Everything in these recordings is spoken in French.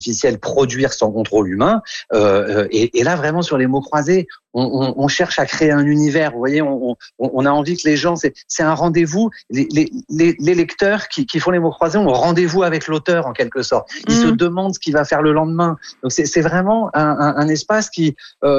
artificielle produire sans contrôle humain. Et là, vraiment, sur les mots croisés, on cherche à créer un univers. Vous voyez, on a envie que les gens, c'est un rendez-vous. Les lecteurs qui font les mots croisés ont rendez-vous avec l'auteur en quelque sorte. Ils se demandent ce qu'il va faire le lendemain. Donc c'est vraiment un espace qui,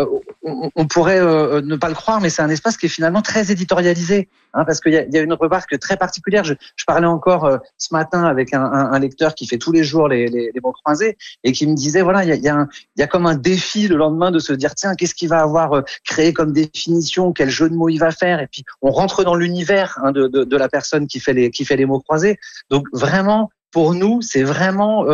on pourrait ne pas le croire, mais c'est un espace qui est finalement très éditorialisé. Parce qu'il y a une remarque très particulière. Je parlais encore ce matin avec un lecteur qui fait tous les jours les mots croisés et qui me disait voilà, il y a comme un défi le lendemain de se dire tiens, qu'est-ce qu'il va avoir créé comme définition, quel jeu de mots il va faire, et puis on rentre dans l'univers de la personne qui fait les mots croisés. Donc vraiment, pour nous, c'est vraiment,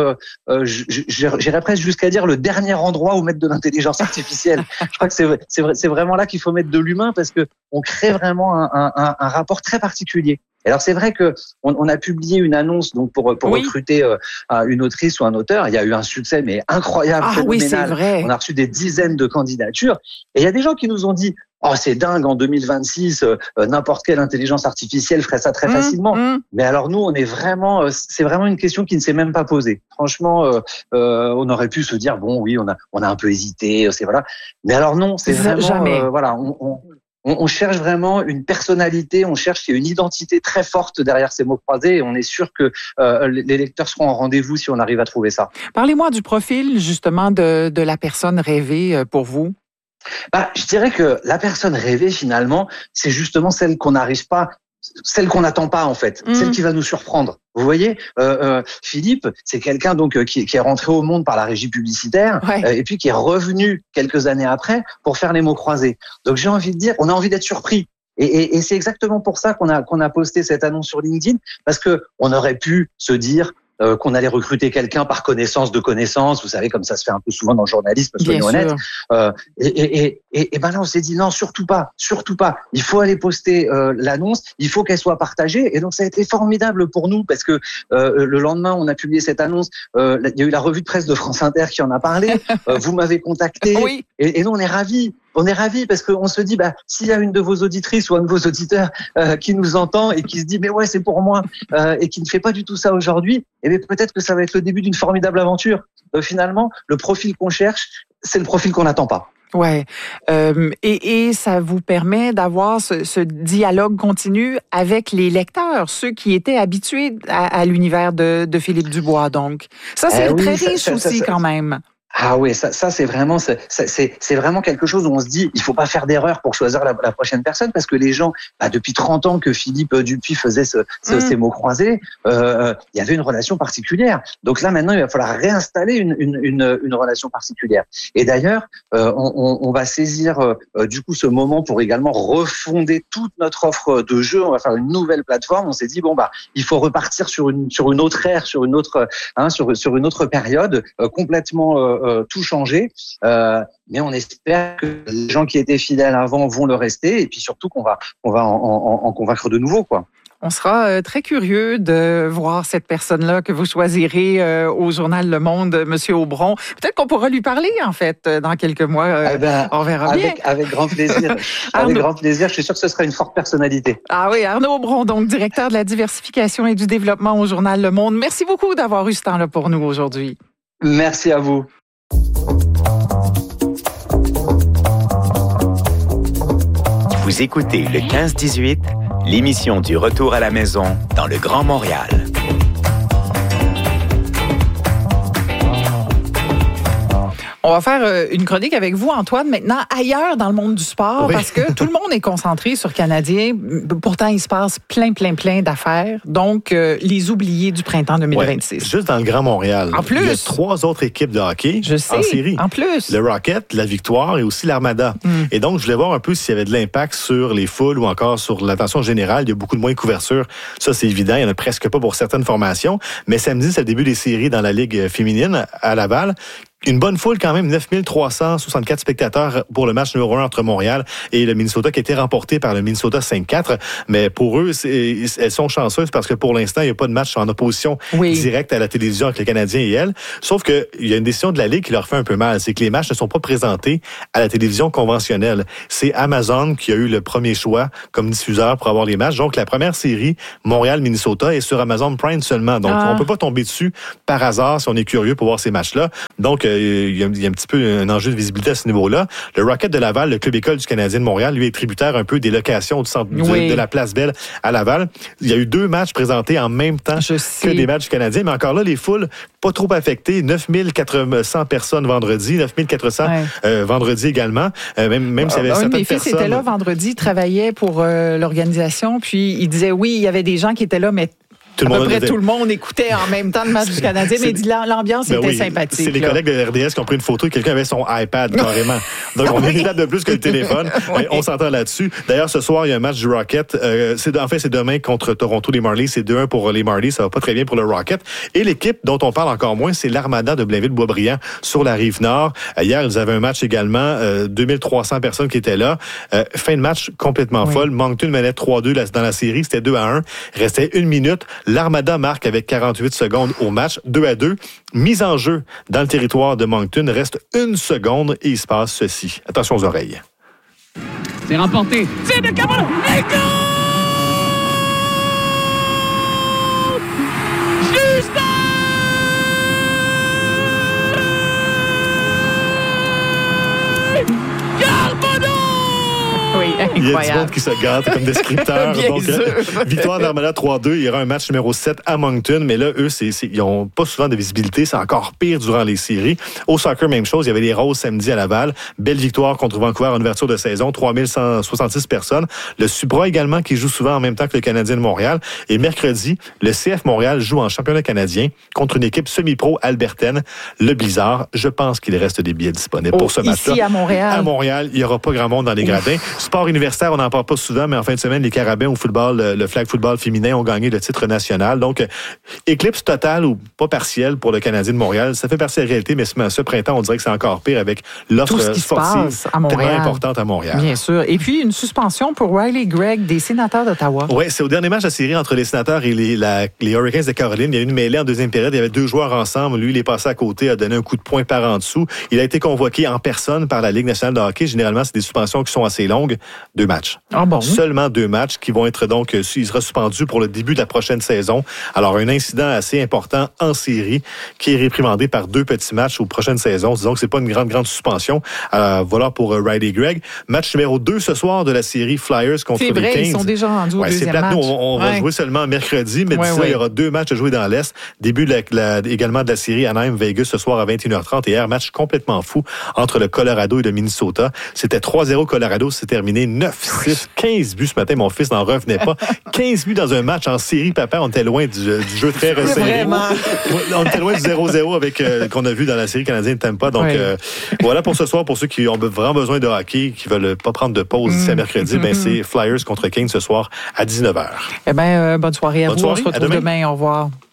j'irais presque jusqu'à dire le dernier endroit où mettre de l'intelligence artificielle. Je crois que c'est vraiment là qu'il faut mettre de l'humain parce que on crée vraiment un rapport très particulier. Alors c'est vrai que on a publié une annonce donc pour recruter une autrice ou un auteur. Il y a eu un succès mais incroyable, phénoménal. Oui, c'est vrai. On a reçu des dizaines de candidatures et il y a des gens qui nous ont dit oh c'est dingue en 2026 n'importe quelle intelligence artificielle ferait ça très facilement. Mais alors nous on est vraiment c'est vraiment une question qui ne s'est même pas posée. Franchement on aurait pu se dire bon oui on a un peu hésité c'est voilà. Mais alors non c'est vraiment voilà on cherche vraiment une personnalité, on cherche qu'il y ait une identité très forte derrière ces mots croisés et on est sûr que les lecteurs seront en rendez-vous si on arrive à trouver ça. Parlez-moi du profil justement de la personne rêvée pour vous. Je dirais que la personne rêvée finalement, c'est justement celle qu'on n'arrive pas, celle qu'on n'attend pas en fait, celle qui va nous surprendre. Vous voyez, Philippe, c'est quelqu'un donc qui est rentré au monde par la régie publicitaire et puis qui est revenu quelques années après pour faire les mots croisés. Donc j'ai envie de dire, on a envie d'être surpris. Et c'est exactement pour ça qu'on a posté cette annonce sur LinkedIn parce que on aurait pu se dire qu'on allait recruter quelqu'un par connaissance de connaissance, vous savez, comme ça se fait un peu souvent dans le journalisme, soyons honnêtes. Et ben là, on s'est dit non, surtout pas. Il faut aller poster l'annonce, il faut qu'elle soit partagée. Et donc, ça a été formidable pour nous parce que le lendemain, on a publié cette annonce. Il y a eu la revue de presse de France Inter qui en a parlé. Vous m'avez contacté. Oui. Et nous, on est ravis. On est ravis parce qu'on se dit, s'il y a une de vos auditrices ou un de vos auditeurs qui nous entend et qui se dit, mais ouais, c'est pour moi, et qui ne fait pas du tout ça aujourd'hui, et bien peut-être que ça va être le début d'une formidable aventure. Finalement, le profil qu'on cherche, c'est le profil qu'on n'attend pas. Ouais, et ça vous permet d'avoir ce dialogue continu avec les lecteurs, ceux qui étaient habitués à l'univers de Philippe Dubois. Donc, ça c'est très riche aussi quand même. Ah oui, ça c'est vraiment quelque chose où on se dit il faut pas faire d'erreur pour choisir la prochaine personne parce que les gens depuis 30 ans que Philippe Dupuis faisait ces mots croisés, il y avait une relation particulière. Donc là maintenant il va falloir réinstaller une relation particulière. Et d'ailleurs on va saisir du coup ce moment pour également refonder toute notre offre de jeu. On va faire une nouvelle plateforme. On s'est dit il faut repartir sur une autre ère, sur une autre sur une autre période complètement tout changer, mais on espère que les gens qui étaient fidèles avant vont le rester et puis surtout qu'on va en convaincre de nouveaux quoi. On sera très curieux de voir cette personne-là que vous choisirez au journal Le Monde, Monsieur Aubron. Peut-être qu'on pourra lui parler, en fait, dans quelques mois. On verra bien. Avec grand plaisir. Avec grand plaisir. Je suis sûr que ce sera une forte personnalité. Ah oui, Arnaud Aubron, donc directeur de la diversification et du développement au journal Le Monde. Merci beaucoup d'avoir eu ce temps-là pour nous aujourd'hui. Merci à vous. Vous écoutez le 15-18, l'émission du retour à la maison dans le Grand Montréal. On va faire une chronique avec vous, Antoine, maintenant ailleurs dans le monde du sport, parce que tout le monde est concentré sur Canadien. Pourtant, il se passe plein d'affaires. Donc, les oubliés du printemps 2026. Ouais, juste dans le Grand Montréal. En plus. Il y a 3 autres équipes de hockey en série. En plus. Le Rocket, la Victoire et aussi l'Armada. Et donc, je voulais voir un peu s'il y avait de l'impact sur les foules ou encore sur l'attention générale. Il y a beaucoup de moins de couverture. Ça, c'est évident. Il n'y en a presque pas pour certaines formations. Mais samedi, c'est le début des séries dans la Ligue féminine à Laval. Une bonne foule quand même, 9364 spectateurs pour le match numéro 1 entre Montréal et le Minnesota qui a été remporté par le Minnesota 5-4. Mais pour eux, elles sont chanceuses parce que pour l'instant, il n'y a pas de match en opposition directe à la télévision avec les Canadiens et elles. Sauf qu'il y a une décision de la Ligue qui leur fait un peu mal. C'est que les matchs ne sont pas présentés à la télévision conventionnelle. C'est Amazon qui a eu le premier choix comme diffuseur pour avoir les matchs. Donc, la première série, Montréal-Minnesota, est sur Amazon Prime seulement. Donc, on peut pas tomber dessus par hasard si on est curieux pour voir ces matchs-là. Donc, il y a un petit peu un enjeu de visibilité à ce niveau-là. Le Rocket de Laval, le club école du Canadien de Montréal, lui est tributaire un peu des locations du centre de la Place Belle à Laval. Il y a eu 2 matchs présentés en même temps que des matchs du Canadien, mais encore là, les foules pas trop affectées. 9400 personnes vendredi, 9400 vendredi également. Même s'il y avait certaines personnes... Mes fils étaient là vendredi, travaillaient pour l'organisation, puis ils disaient il y avait des gens qui étaient là, mais à peu près tout le monde écoutait en même temps le match du Canadien, mais l'ambiance était sympathique. C'est les collègues de RDS qui ont pris une photo et quelqu'un avait son iPad carrément. Donc, on est une étape de plus que le téléphone. On s'entend là-dessus. D'ailleurs, ce soir, il y a un match du Rocket. C'est demain contre Toronto, les Marlies. C'est 2-1 pour les Marlies. Ça va pas très bien pour le Rocket. Et l'équipe dont on parle encore moins, c'est l'Armada de Blainville-Boisbriand sur la Rive-Nord. Hier, ils avaient un match également. 2300 personnes qui étaient là. Fin de match complètement folle. Moncton menait 3-2 dans la série. C'était 2-1. Il restait 1 minute. L'Armada marque avec 48 secondes au match, 2-2. Mise en jeu dans le territoire de Moncton, reste 1 seconde et il se passe ceci. Attention aux oreilles. C'est remporté. C'est de Cameron. Et goal! Justin! Carbonneau! Oui, incroyable. Il y a du monde qui se gâte comme descripteur. Donc, victoire d'Armada 3-2. Il y aura un match numéro 7 à Moncton. Mais là, eux, ils n'ont pas souvent de visibilité. C'est encore pire durant les séries. Au soccer, même chose. Il y avait les Roses samedi à Laval. Belle victoire contre Vancouver en ouverture de saison. 3166 personnes. Le Supra également, qui joue souvent en même temps que le Canadien de Montréal. Et mercredi, le CF Montréal joue en championnat canadien contre une équipe semi-pro albertaine, le Blizzard. Je pense qu'il reste des billets disponibles pour ce match-là. Ici, à Montréal. À Montréal, il n'y aura pas grand monde dans les gradins. Sport universitaire, on n'en parle pas souvent, mais en fin de semaine, les Carabins au football, le flag football féminin ont gagné le titre national. Donc, éclipse totale ou pas partielle pour le Canadien de Montréal. Ça fait partie de la réalité, mais ce printemps, on dirait que c'est encore pire avec l'offre sportive tellement importante à Montréal. Bien sûr. Et puis, une suspension pour Riley Gregg des Sénateurs d'Ottawa. Oui, c'est au dernier match de la série entre les Sénateurs et les Hurricanes de Caroline. Il y a eu une mêlée en deuxième période. Il y avait 2 joueurs ensemble. Lui, il est passé à côté, a donné un coup de poing par en dessous. Il a été convoqué en personne par la Ligue nationale de hockey. Généralement, c'est des suspensions qui sont assez longues. 2 matchs. Ah bon? Seulement 2 matchs qui vont être donc, il sera suspendu pour le début de la prochaine saison. Alors, un incident assez important en série qui est réprimandé par 2 petits matchs aux prochaines saisons. Disons que c'est pas une grande suspension. Voilà pour Riley Gregg. Match numéro 2 ce soir de la série Flyers contre les Kings. C'est vrai, ils sont déjà rendus au deuxième match. Nous, on va jouer seulement mercredi, mais d'ici là, il y aura 2 matchs à jouer dans l'Est. Début également de la série Anaheim-Vegas ce soir à 21h30. Et hier, match complètement fou entre le Colorado et le Minnesota. C'était 3-0 Colorado, c'est terminé 9-6, 15 buts ce matin. Mon fils n'en revenait pas. 15 buts dans un match en série, papa. On était loin du jeu très resserré. On était loin du 0-0 avec qu'on a vu dans la série canadienne de Tampa. Donc, voilà pour ce soir. Pour ceux qui ont vraiment besoin de hockey, qui veulent pas prendre de pause d'ici à mercredi, c'est Flyers contre Kings ce soir à 19h. Eh bien, bonne soirée à vous. On se retrouve demain. Au revoir.